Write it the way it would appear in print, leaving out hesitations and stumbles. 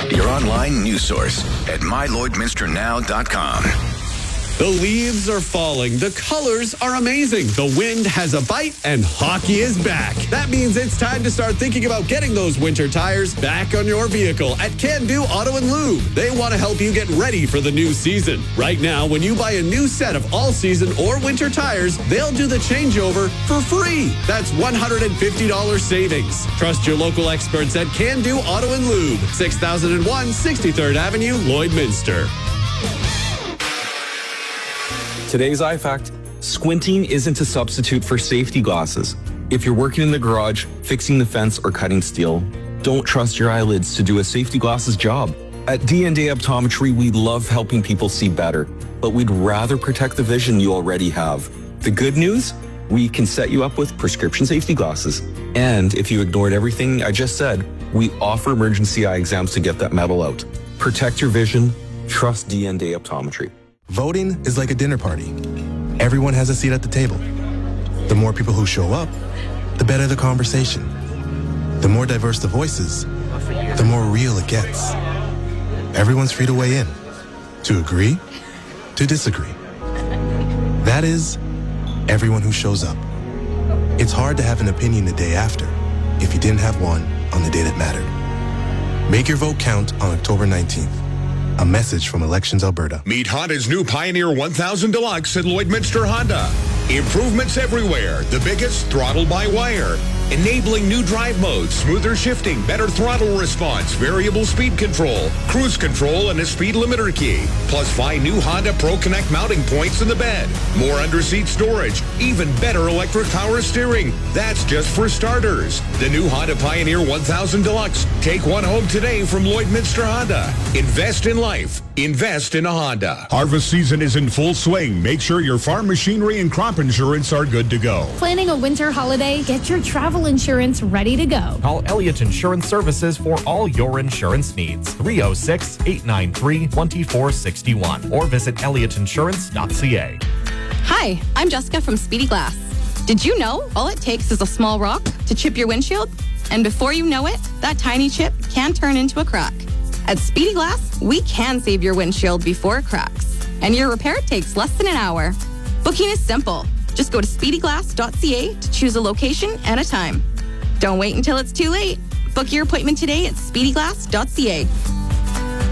your online news source at mylloydminsternow.com. The leaves are falling. The colors are amazing. The wind has a bite and hockey is back. That means it's time to start thinking about getting those winter tires back on your vehicle at Can Do Auto and Lube. They want to help you get ready for the new season. Right now, when you buy a new set of all-season or winter tires, they'll do the changeover for free. That's $150 savings. Trust your local experts at Can Do Auto and Lube, 6001 63rd Avenue, Lloydminster. Today's iFact: squinting isn't a substitute for safety glasses. If you're working in the garage, fixing the fence, or cutting steel, don't trust your eyelids to do a safety glasses job. At D&A Optometry, we love helping people see better, but we'd rather protect the vision you already have. The good news? We can set you up with prescription safety glasses. And if you ignored everything I just said, we offer emergency eye exams to get that metal out. Protect your vision. Trust D&A Optometry. Voting is like a dinner party. Everyone has a seat at the table. The more people who show up, the better the conversation. The more diverse the voices, the more real it gets. Everyone's free to weigh in, to agree, to disagree. That is, everyone who shows up. It's hard to have an opinion the day after if you didn't have one on the day that mattered. Make your vote count on October 19th. A message from Elections Alberta. Meet Honda's new Pioneer 1000 Deluxe at Lloydminster Honda. Improvements everywhere. The biggest throttle-by-wire. Enabling new drive modes, smoother shifting, better throttle response, variable speed control, cruise control, and a speed limiter key. Plus 5 new Honda Pro Connect mounting points in the bed. More under-seat storage. Even better electric power steering. That's just for starters. The new Honda Pioneer 1000 Deluxe. Take one home today from Lloydminster Honda. Invest in life. Invest in a Honda. Harvest season is in full swing. Make sure your farm machinery and crop insurance are good to go. Planning a winter holiday? Get your travel insurance ready to go. Call Elliott Insurance Services for all your insurance needs. 306-893-2461 or visit elliotinsurance.ca. Hi, I'm Jessica from Speedy Glass. Did you know all it takes is a small rock to chip your windshield? And before you know it, that tiny chip can turn into a crack. At Speedy Glass, we can save your windshield before it cracks. And your repair takes less than an hour. Booking is simple. Just go to speedyglass.ca to choose a location and a time. Don't wait until it's too late. Book your appointment today at speedyglass.ca.